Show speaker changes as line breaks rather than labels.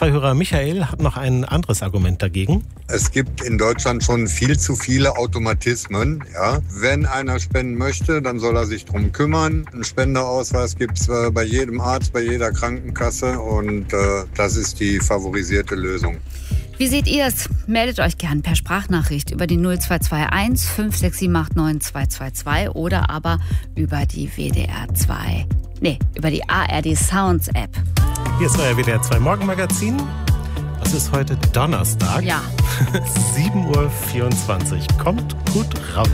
WDR-2-Hörer Michael hat noch ein anderes Argument dagegen.
Es gibt in Deutschland schon viel zu viele Automatismen. Ja. Wenn einer spenden möchte, dann soll er sich drum kümmern. Einen Spendeausweis gibt es bei jedem Arzt, bei jeder Krankenkasse und das ist die favorisierte Lösung.
Wie seht ihr es? Meldet euch gern per Sprachnachricht über die 0221 56789 222 oder aber über die über die ARD Sounds App.
Hier ist euer WDR 2 Morgenmagazin. Das ist heute Donnerstag.
Ja.
7:24 Uhr. Kommt gut raus.